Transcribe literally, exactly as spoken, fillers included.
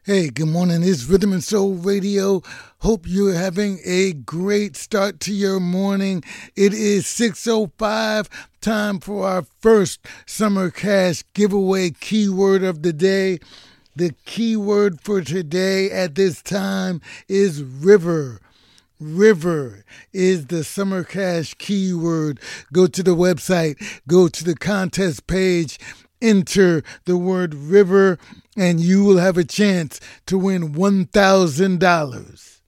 Hey, good morning. It's Rhythm and Soul Radio. Hope you're having a great start to your morning. It is six oh five, time for our first Summer Cash giveaway keyword of the day. The keyword for today at this time is river. River is the Summer Cash keyword. Go to the website, go to the contest page, enter the word river, and you will have a chance to win one thousand dollars.